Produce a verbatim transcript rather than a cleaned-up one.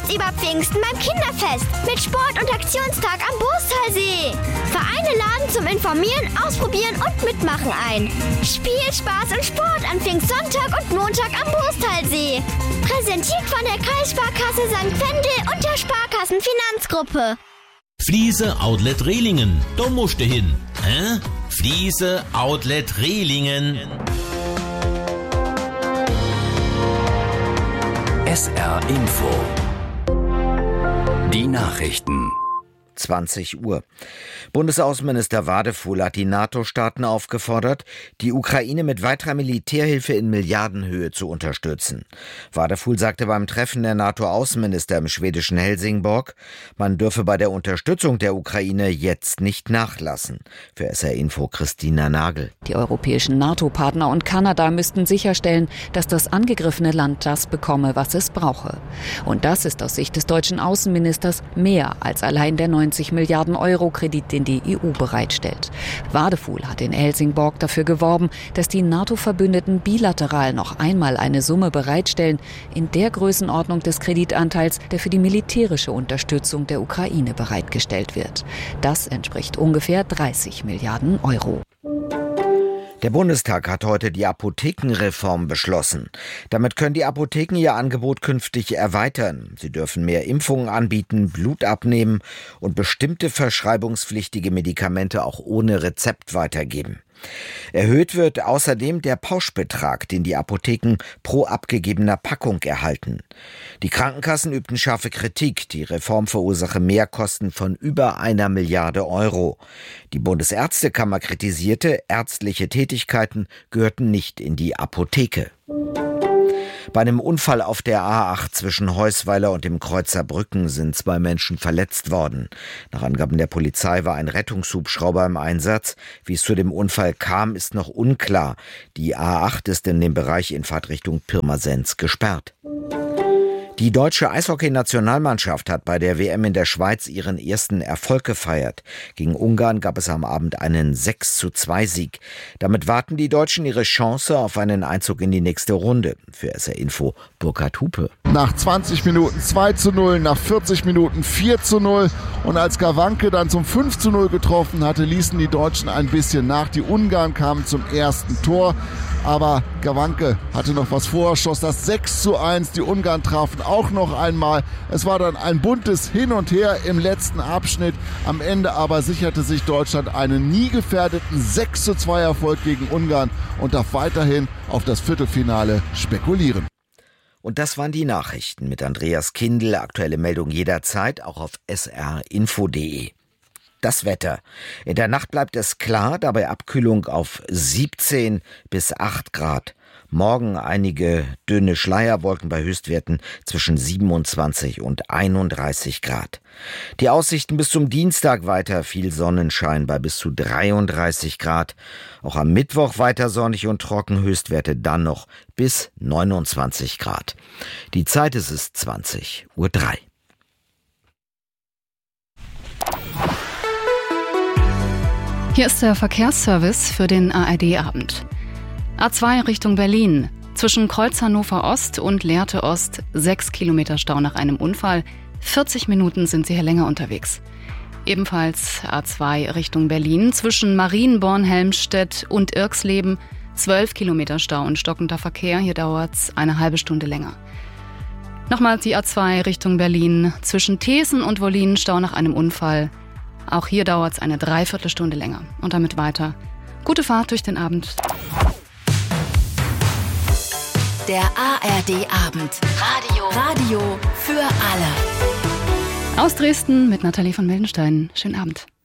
jetzt über Pfingsten beim Kinderfest mit Sport- und Aktionstag am Boostalsee. Vereine laden zum Informieren, Ausprobieren und Mitmachen ein. Spiel, Spaß und Sport an Pfingstsonntag und Montag am Boostalsee. Präsentiert von der Kreissparkasse Sankt Wendel und der Sparkassenfinanzgruppe. Fliese Outlet Rehlingen, da musst du hin. Hä? Fliese Outlet Rehlingen. S R Info. Die Nachrichten. zwanzig Uhr. Bundesaußenminister Wadefuhl hat die NATO-Staaten aufgefordert, die Ukraine mit weiterer Militärhilfe in Milliardenhöhe zu unterstützen. Wadefuhl sagte beim Treffen der NATO-Außenminister im schwedischen Helsingborg, man dürfe bei der Unterstützung der Ukraine jetzt nicht nachlassen. Für S R Info Christina Nagel. Die europäischen NATO-Partner und Kanada müssten sicherstellen, dass das angegriffene Land das bekomme, was es brauche. Und das ist aus Sicht des deutschen Außenministers mehr als allein der neunzig Milliarden Euro Kredit, den die E U bereitstellt. Wadefuhl hat in Helsingborg dafür geworben, dass die NATO-Verbündeten bilateral noch einmal eine Summe bereitstellen, in der Größenordnung des Kreditanteils, der für die militärische Unterstützung der Ukraine bereitgestellt wird. Das entspricht ungefähr dreißig Milliarden Euro. Der Bundestag hat heute die Apothekenreform beschlossen. Damit können die Apotheken ihr Angebot künftig erweitern. Sie dürfen mehr Impfungen anbieten, Blut abnehmen und bestimmte verschreibungspflichtige Medikamente auch ohne Rezept weitergeben. Erhöht wird außerdem der Pauschbetrag, den die Apotheken pro abgegebener Packung erhalten. Die Krankenkassen übten scharfe Kritik. Die Reform verursache Mehrkosten von über einer Milliarde Euro. Die Bundesärztekammer kritisierte, ärztliche Tätigkeiten gehörten nicht in die Apotheke. Bei einem Unfall auf der A acht zwischen Heusweiler und dem Kreuzer Brücken sind zwei Menschen verletzt worden. Nach Angaben der Polizei war ein Rettungshubschrauber im Einsatz. Wie es zu dem Unfall kam, ist noch unklar. Die A acht ist in dem Bereich in Fahrtrichtung Pirmasens gesperrt. Die deutsche Eishockey-Nationalmannschaft hat bei der W M in der Schweiz ihren ersten Erfolg gefeiert. Gegen Ungarn gab es am Abend einen sechs zu zwei Sieg. Damit warten die Deutschen ihre Chance auf einen Einzug in die nächste Runde. Für S R Info Burkhard Hupe. Nach zwanzig Minuten zwei zu null, nach vierzig Minuten vier zu null. Und als Gawanke dann zum fünf zu null getroffen hatte, ließen die Deutschen ein bisschen nach. Die Ungarn kamen zum ersten Tor. Aber Gawanke hatte noch was vor, schoss das sechs zu eins. Die Ungarn trafen auch noch einmal. Es war dann ein buntes Hin und Her im letzten Abschnitt. Am Ende aber sicherte sich Deutschland einen nie gefährdeten sechs zu zwei Erfolg gegen Ungarn und darf weiterhin auf das Viertelfinale spekulieren. Und das waren die Nachrichten mit Andreas Kindl. Aktuelle Meldung jederzeit, auch auf s r info punkt d e. Das Wetter. In der Nacht bleibt es klar, dabei Abkühlung auf siebzehn bis acht Grad. Morgen einige dünne Schleierwolken bei Höchstwerten zwischen siebenundzwanzig und einunddreißig Grad. Die Aussichten bis zum Dienstag weiter viel Sonnenschein bei bis zu dreiunddreißig Grad. Auch am Mittwoch weiter sonnig und trocken, Höchstwerte dann noch bis neunundzwanzig Grad. Die Zeit ist es zwanzig Uhr drei. Hier ist der Verkehrsservice für den A R D-Abend. A zwei Richtung Berlin. Zwischen Kreuz Hannover Ost und Lehrte Ost sechs Kilometer Stau nach einem Unfall. vierzig Minuten sind Sie hier länger unterwegs. Ebenfalls A zwei Richtung Berlin. Zwischen Marienborn, Helmstedt und Irxleben zwölf Kilometer Stau und stockender Verkehr. Hier dauert es eine halbe Stunde länger. Nochmals die A zwei Richtung Berlin. Zwischen Thesen und Wollin Stau nach einem Unfall. Auch hier dauert es eine Dreiviertelstunde länger. Und damit weiter. Gute Fahrt durch den Abend. Der A R D-Abend. Radio. Radio für alle. Aus Dresden mit Nathalie von Meldenstein. Schönen Abend.